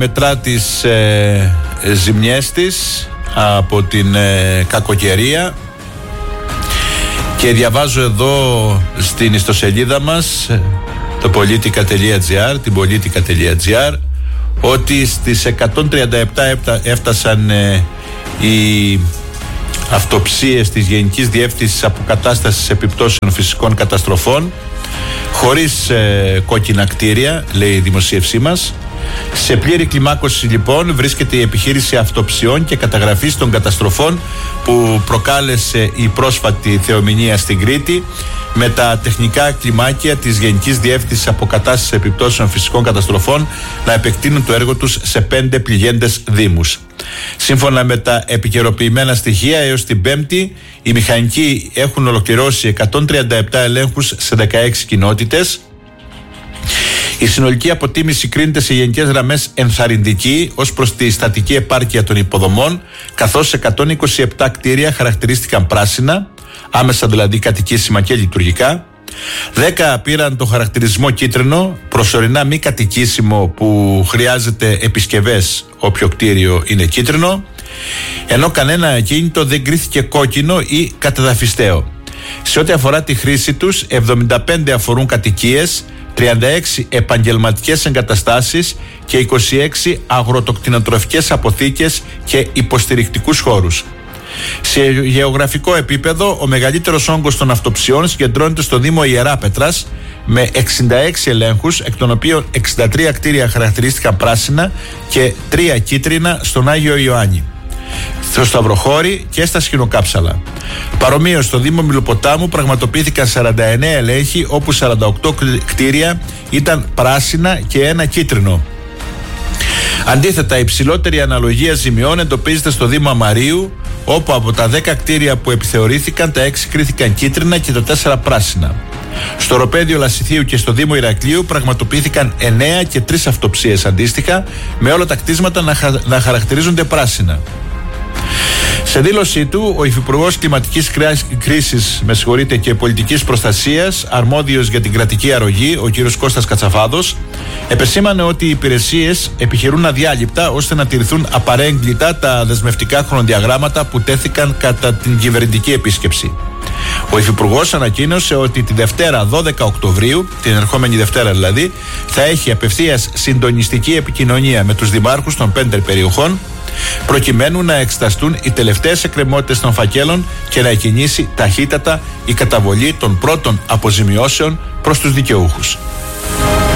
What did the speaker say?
μετρά τις ζημιές της από την κακοκαιρία και διαβάζω εδώ στην ιστοσελίδα μας το politica.gr, την politica.gr, ότι στις 137 έφτασαν οι αυτοψίες της Γενικής Διεύθυνσης Αποκατάστασης Επιπτώσεων Φυσικών Καταστροφών, χωρίς κόκκινα κτίρια, λέει η δημοσίευσή μας. Σε πλήρη κλιμάκωση λοιπόν βρίσκεται η επιχείρηση αυτοψιών και καταγραφής των καταστροφών που προκάλεσε η πρόσφατη θεομηνία στην Κρήτη, με τα τεχνικά κλιμάκια της Γενικής Διεύθυνσης Αποκατάστασης Επιπτώσεων Φυσικών Καταστροφών να επεκτείνουν το έργο τους σε 5 πληγέντες δήμους. Σύμφωνα με τα επικαιροποιημένα στοιχεία, έως την Πέμπτη οι μηχανικοί έχουν ολοκληρώσει 137 ελέγχους σε 16 κοινότητες. Η συνολική αποτίμηση κρίνεται σε γενικές γραμμές ενθαρρυντική ως προς τη στατική επάρκεια των υποδομών, καθώς 127 κτίρια χαρακτηρίστηκαν πράσινα, άμεσα δηλαδή κατοικήσιμα και λειτουργικά. 10 πήραν το χαρακτηρισμό κίτρινο, προσωρινά μη κατοικήσιμο που χρειάζεται επισκευές όποιο κτίριο είναι κίτρινο, ενώ κανένα ακίνητο δεν κρίθηκε κόκκινο ή κατεδαφιστέο. Σε ό,τι αφορά τη χρήση τους, 75 αφορούν κατοικίες, 36 επαγγελματικές εγκαταστάσεις και 26 αγροτοκτηνοτροφικές αποθήκες και υποστηρικτικούς χώρους. Σε γεωγραφικό επίπεδο, ο μεγαλύτερος όγκος των αυτοψιών συγκεντρώνεται στο Δήμο Ιεράπετρας με 66 ελέγχους, εκ των οποίων 63 κτίρια χαρακτηρίστηκαν πράσινα και 3 κίτρινα στον Άγιο Ιωάννη, στο Σταυροχώρι και στα Σχοινοκάψαλα. Παρομοίως, στο Δήμο Μιλοποτάμου πραγματοποιήθηκαν 49 ελέγχοι, όπου 48 κτίρια ήταν πράσινα και 1 κίτρινο. Αντίθετα, η υψηλότερη αναλογία ζημιών εντοπίζεται στο Δήμο Αμαρίου, όπου από τα 10 κτίρια που επιθεωρήθηκαν, τα 6 κρίθηκαν κίτρινα και τα 4 πράσινα. Στο Οροπέδιο Λασιθίου και στο Δήμο Ηρακλείου πραγματοποιήθηκαν 9 και 3 αυτοψίες αντίστοιχα, με όλα τα κτίσματα να χαρακτηρίζονται πράσινα. Σε δήλωσή του, ο Υφυπουργός Κλιματικής Κρίσης και Πολιτικής Προστασίας, αρμόδιος για την κρατική αρρωγή, ο κ. Κώστας Κατσαφάδος, επεσήμανε ότι οι υπηρεσίες επιχειρούν αδιάλειπτα ώστε να τηρηθούν απαρέγκλιτα τα δεσμευτικά χρονοδιαγράμματα που τέθηκαν κατά την κυβερνητική επίσκεψη. Ο Υφυπουργός ανακοίνωσε ότι τη Δευτέρα 12 Οκτωβρίου, την ερχόμενη Δευτέρα δηλαδή, θα έχει απευθείας συντονιστική επικοινωνία με τους δημάρχους των 5 περιοχών, προκειμένου να εξεταστούν οι τελευταίες εκκρεμότητες των φακέλων και να εκκινήσει ταχύτατα η καταβολή των πρώτων αποζημιώσεων προς τους δικαιούχους.